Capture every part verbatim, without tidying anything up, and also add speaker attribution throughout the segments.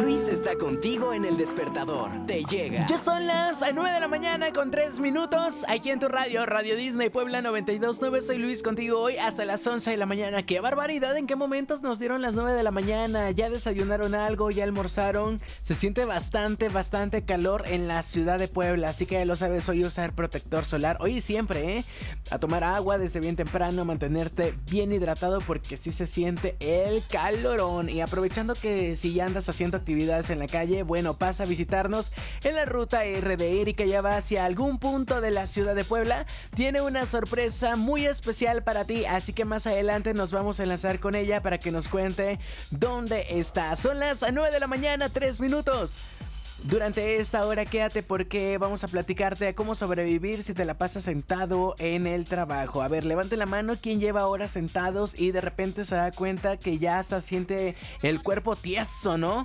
Speaker 1: Luis está contigo en el despertador. Te llega.
Speaker 2: Ya son las nueve de la mañana con tres minutos. Aquí en tu radio, Radio Disney Puebla noventa y dos punto nueve. Soy Luis contigo hoy hasta las once de la mañana. ¡Qué barbaridad! ¿En qué momentos nos dieron las nueve de la mañana? ¿Ya desayunaron algo? ¿Ya almorzaron? Se siente bastante, bastante calor en la ciudad de Puebla. Así que ya lo sabes, hoy usar protector solar. Hoy y siempre, ¿eh? A tomar agua desde bien temprano, mantenerte bien hidratado porque sí se siente el calorón. Y aprovechando que si ya andas haciendo actividades en la calle, bueno, pasa a visitarnos en la ruta R de Erika, ya va hacia algún punto de la ciudad de Puebla. Tiene una sorpresa muy especial para ti, así que más adelante nos vamos a enlazar con ella para que nos cuente dónde está. Son las nueve de la mañana, tres minutos. Durante esta hora quédate porque vamos a platicarte de cómo sobrevivir si te la pasas sentado en el trabajo. A ver, levante la mano quien lleva horas sentados y de repente se da cuenta que ya hasta siente el cuerpo tieso, ¿no?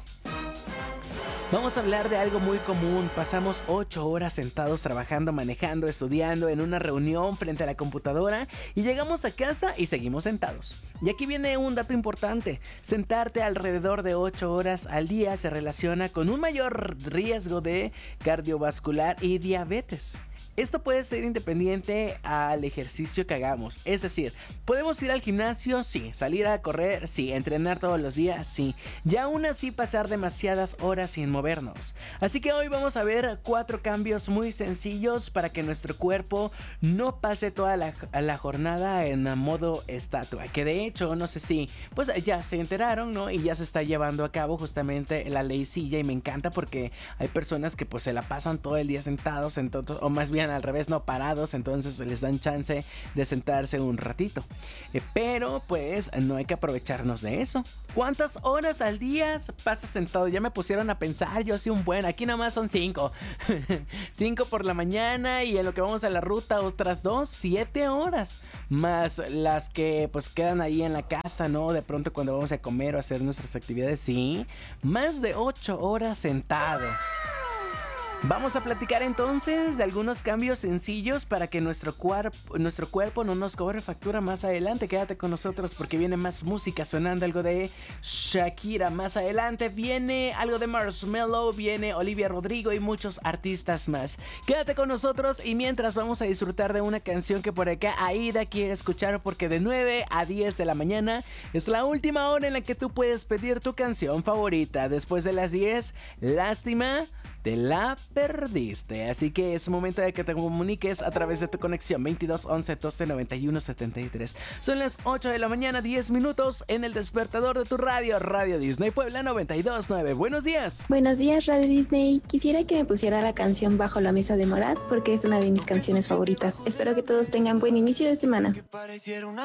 Speaker 2: Vamos a hablar de algo muy común. Pasamos ocho horas sentados trabajando, manejando, estudiando, en una reunión frente a la computadora y llegamos a casa y seguimos sentados. Y aquí viene un dato importante. Sentarte alrededor de ocho horas al día se relaciona con un mayor riesgo de cardiovascular y diabetes. Esto puede ser independiente al ejercicio que hagamos. Es decir, podemos ir al gimnasio, sí. Salir a correr, sí. Entrenar todos los días, sí. Y aún así pasar demasiadas horas sin movernos. Así que hoy vamos a ver cuatro cambios muy sencillos para que nuestro cuerpo no pase toda la, la jornada en modo estatua. Que de hecho, no sé si pues ya se enteraron, ¿no? Y ya se está llevando a cabo justamente la ley silla. Y me encanta porque hay personas que pues se la pasan todo el día sentados, entonces, o más bien al revés, no parados, entonces les dan chance de sentarse un ratito. Eh, pero pues no hay que aprovecharnos de eso. ¿Cuántas horas al día pasas sentado? Ya me pusieron a pensar, yo soy un buen, aquí nada más son cinco. Cinco por la mañana y en lo que vamos a la ruta otras dos, siete horas. Más las que pues quedan ahí en la casa, ¿no? De pronto cuando vamos a comer o a hacer nuestras actividades, sí. Más de ocho horas sentado. Vamos a platicar entonces de algunos cambios sencillos para que nuestro, cuerp- nuestro cuerpo no nos cobre factura más adelante. Quédate con nosotros porque viene más música sonando, algo de Shakira. Más adelante viene algo de Marshmello, viene Olivia Rodrigo y muchos artistas más. Quédate con nosotros y mientras vamos a disfrutar de una canción que por acá Aida quiere escuchar porque de nueve a diez de la mañana es la última hora en la que tú puedes pedir tu canción favorita. Después de las diez, lástima, te la perdiste. Así que es momento de que te comuniques a través de tu conexión veintidós once doce noventa y uno setenta y tres. Son las ocho de la mañana, diez minutos en el despertador de tu radio, Radio Disney Puebla noventa y dos punto nueve. Buenos días.
Speaker 3: Buenos días, Radio Disney. Quisiera que me pusiera la canción Bajo la Mesa de Morat porque es una de mis canciones favoritas. Espero que todos tengan buen inicio de semana.